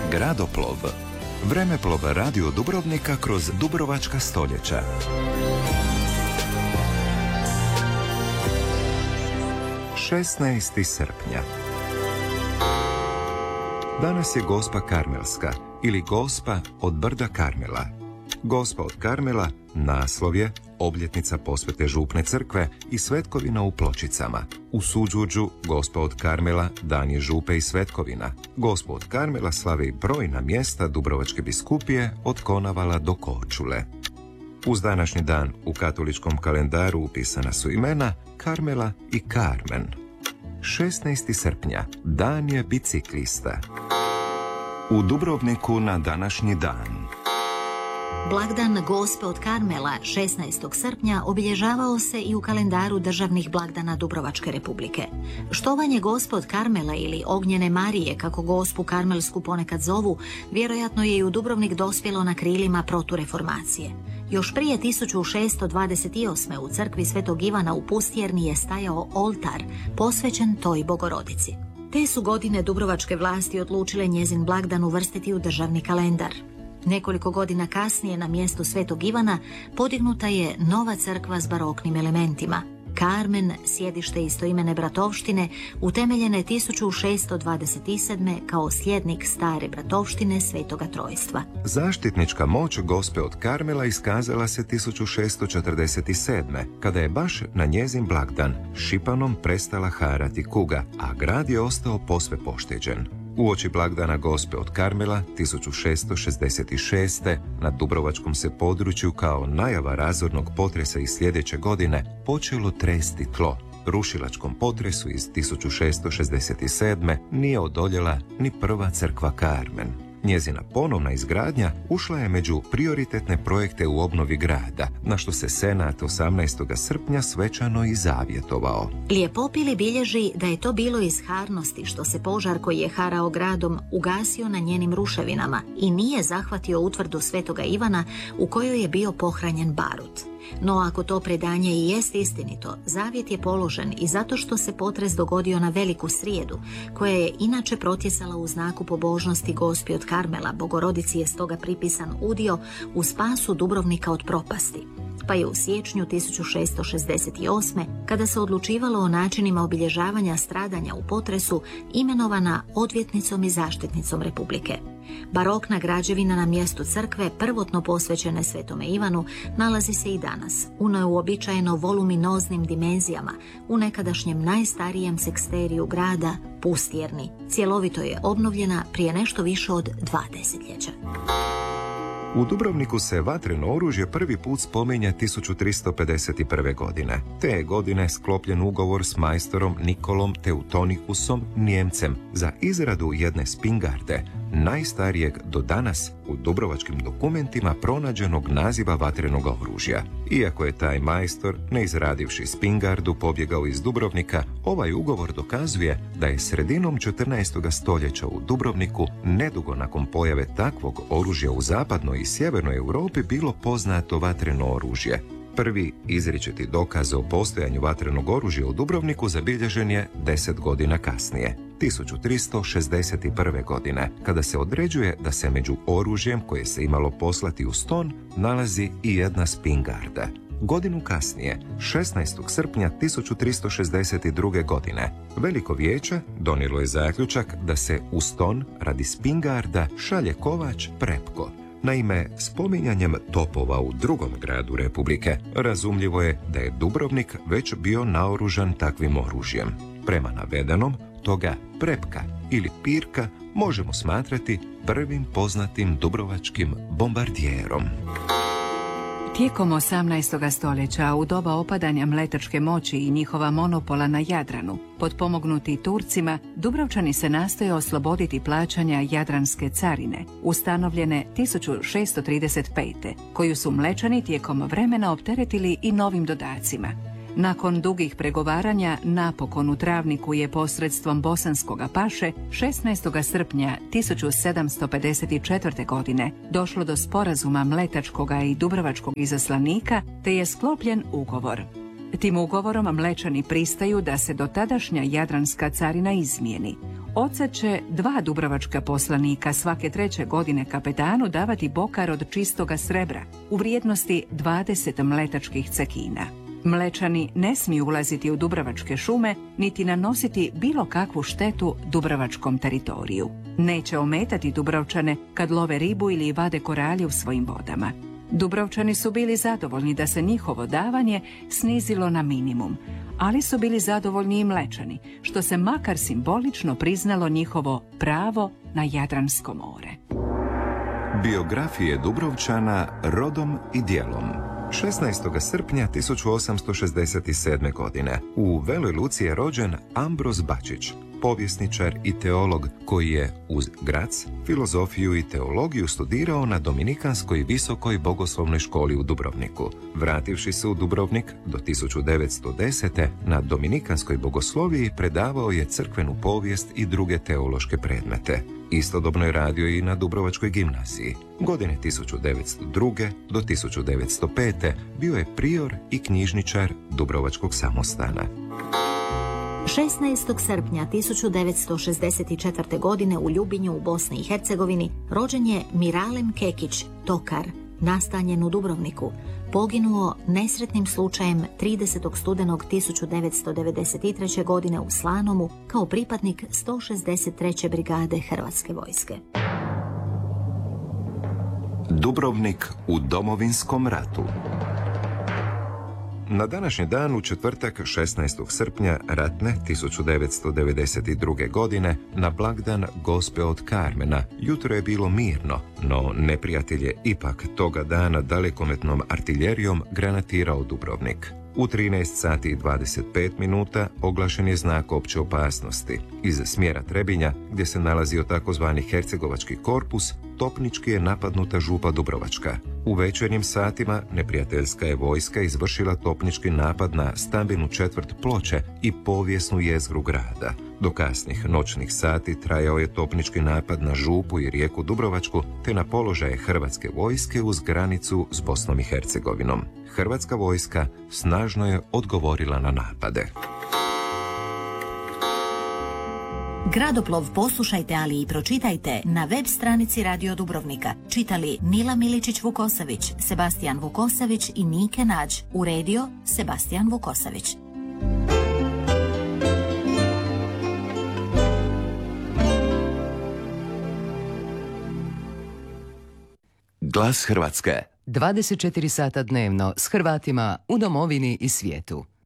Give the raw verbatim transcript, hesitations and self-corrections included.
Gradoplov. Vremeplov radio Dubrovnika kroz dubrovačka stoljeća. šesnaestog srpnja. Danas je Gospa Karmelska ili Gospa od brda Karmela. Gospa od Karmela naslov je obljetnica posvete župne crkve i svetkovina u Pločicama. U Suđuđu Gospa od Karmela dan je župe i svetkovina. Gospu od Karmela slave i brojna mjesta Dubrovačke biskupije od Konavala do Korčule. Uz današnji dan u katoličkom kalendaru upisana su imena Karmela i Karmen. šesnaestog srpnja, dan je biciklista. U Dubrovniku na današnji dan. Blagdan Gospe od Karmela šesnaestog srpnja obilježavao se i u kalendaru državnih blagdana Dubrovačke republike. Štovanje Gospe od Karmela ili Ognjene Marije, kako Gospu Karmelsku ponekad zovu, vjerojatno je i u Dubrovnik dospjelo na krilima protureformacije. Još prije tisuću šesto dvadeset osme. u crkvi Svetog Ivana u Pustjerni je stajao oltar posvećen toj Bogorodici. Te su godine dubrovačke vlasti odlučile njezin blagdan uvrstiti u državni kalendar. Nekoliko godina kasnije na mjestu Svetog Ivana podignuta je nova crkva s baroknim elementima. Karmen, sjedište istoimene bratovštine, utemeljene tisuću šesto dvadeset sedme. kao slijednik stare bratovštine Svetoga Trojstva. Zaštitnička moć Gospe od Karmela iskazala se tisuću šesto četrdeset sedme. kada je baš na njezin blagdan Šipanom prestala harati kuga, a grad je ostao posve pošteđen. Uoči blagdana Gospe od Karmela tisuću šesto šezdeset šeste. na dubrovačkom se području kao najava razornog potresa iz sljedeće godine počelo tresti tlo. Rušilačkom potresu iz tisuću šesto šezdeset sedme. nije odoljela ni prva crkva Karmen. Njezina ponovna izgradnja ušla je među prioritetne projekte u obnovi grada, na što se Senat osamnaestog srpnja svečano i zavjetovao. Lijepopili bilježi da je to bilo iz harnosti što se požar koji je harao gradom ugasio na njenim ruševinama i nije zahvatio utvrdu Svetoga Ivana u kojoj je bio pohranjen barut. No ako to predanje i jest istinito, zavjet je položen i zato što se potres dogodio na Veliku srijedu, koja je inače protjesala u znaku pobožnosti Gospi od Karmela. Bogorodici je stoga pripisan udio u spasu Dubrovnika od propasti. Pa je u siječnju tisuću šesto šezdeset osme. kada se odlučivalo o načinima obilježavanja stradanja u potresu, imenovana odvjetnicom i zaštitnicom Republike. Barokna građevina na mjestu crkve, prvotno posvećene Svetome Ivanu, nalazi se i danas, u neuobičajeno voluminoznim dimenzijama, u nekadašnjem najstarijem seksteriju grada, Pustjerni. Cjelovito je obnovljena prije nešto više od dva desetljeća. U Dubrovniku se vatreno oružje prvi put spominje tisuću tristo pedeset prve. godine. Te je godine sklopljen ugovor s majstorom Nikolom Teutonikusom, Nijemcem, za izradu jedne spingarde, najstarijeg do danas u dubrovačkim dokumentima pronađenog naziva vatrenog oružja. Iako je taj majstor, ne izradivši spingardu, pobjegao iz Dubrovnika, ovaj ugovor dokazuje da je sredinom četrnaestog stoljeća u Dubrovniku, nedugo nakon pojave takvog oružja u zapadnoj i sjevernoj Europi, bilo poznato vatreno oružje. Prvi izričiti dokaz o postojanju vatrenog oružja u Dubrovniku zabilježen je deset godina kasnije, tisuću tristo šezdeset prve. godine, kada se određuje da se među oružjem koje se imalo poslati u Ston nalazi i jedna spingarda. Godinu kasnije, šesnaestog srpnja tisuću tristo šezdeset druge. godine, Veliko vijeće donijelo je zaključak da se u Ston radi spingarda šalje kovač Prepko. Naime, spominjanjem topova u drugom gradu Republike, razumljivo je da je Dubrovnik već bio naoružan takvim oružjem. Prema navedenom, toga Prepka ili Pirka možemo smatrati prvim poznatim dubrovačkim bombardijerom. Tijekom osamnaestog stoljeća, u doba opadanja mletačke moći i njihova monopola na Jadranu, potpomognuti Turcima, Dubrovčani se nastoje osloboditi plaćanja Jadranske carine, ustanovljene tisuću šesto trideset pete. koju su Mlečani tijekom vremena opteretili i novim dodacima. Nakon dugih pregovaranja, napokon u Travniku je posredstvom bosanskoga paše šesnaestog srpnja tisuću sedamsto pedeset četvrte. godine došlo do sporazuma mletačkoga i dubrovačkog izaslanika, te je sklopljen ugovor. Tim ugovorom Mlečani pristaju da se dotadašnja Jadranska carina izmijeni. Odsad će dva dubrovačka poslanika svake treće godine kapetanu davati bokar od čistoga srebra u vrijednosti dvadeset mletačkih cekina. Mlečani ne smiju ulaziti u dubrovačke šume niti nanositi bilo kakvu štetu dubrovačkom teritoriju. Neće ometati Dubrovčane kad love ribu ili vade koralje u svojim vodama. Dubrovčani su bili zadovoljni da se njihovo davanje snizilo na minimum, ali su bili zadovoljni i Mlečani, što se makar simbolično priznalo njihovo pravo na Jadransko more. Biografije Dubrovčana rodom i djelom. šesnaestog srpnja tisuću osamsto šezdeset sedme. godine u Veloj Luci je rođen Ambroz Bačić, povjesničar i teolog koji je uz Graz filozofiju i teologiju studirao na Dominikanskoj visokoj bogoslovnoj školi u Dubrovniku. Vrativši se u Dubrovnik do tisuću devetsto desete. na Dominikanskoj bogosloviji predavao je crkvenu povijest i druge teološke predmete. Istodobno je radio i na Dubrovačkoj gimnaziji. Godine tisuću devetsto druge. do tisuću devetsto pete. bio je prior i knjižničar Dubrovačkog samostana. šesnaestog srpnja tisuću devetsto šezdeset četvrte. godine u Ljubinju u Bosni i Hercegovini rođen je Miralem Kekić, tokar, nastanjen u Dubrovniku. Poginuo nesretnim slučajem tridesetog studenog tisuću devetsto devedeset treće. godine u Slanomu kao pripadnik sto šezdeset treće. brigade Hrvatske vojske. Dubrovnik u Domovinskom ratu. Na današnji dan u četvrtak šesnaestog srpnja ratne tisuću devetsto devedeset druge. godine na blagdan Gospe od Karmena jutro je bilo mirno, no neprijatelj je ipak toga dana dalekometnom artiljerijom granatirao Dubrovnik. U trinaest sati i dvadeset pet minuta oglašen je znak opće opasnosti. Iz smjera Trebinja, gdje se nalazio takozvani Hercegovački korpus, topnički je napadnuta župa Dubrovačka. U večernjim satima neprijateljska je vojska izvršila topnički napad na stambenu četvrt Ploče i povijesnu jezgru grada. Do kasnih noćnih sati trajao je topnički napad na župu i rijeku Dubrovačku te na položaje hrvatske vojske uz granicu s Bosnom i Hercegovinom. Hrvatska vojska snažno je odgovorila na napade. Gradoplov poslušajte, ali i pročitajte na web stranici Radio Dubrovnika. Čitali Nila Miličić-Vukosavić, Sebastijan Vukosavić i Nike Nađ. Uredio Sebastijan Vukosavić. Glas Hrvatske. dvadeset četiri sata dnevno s Hrvatima u domovini i svijetu.